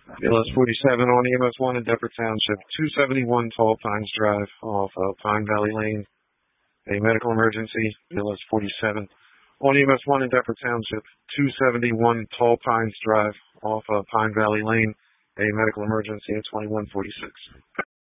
BLS 47 on EMS 1 in Deptford Township, 271 Tall Pines Drive off Pine Valley Lane. A medical emergency, BLS 47 on EMS 1 in Deptford Township, 271 Tall Pines Drive off Pine Valley Lane. A medical emergency at 2146.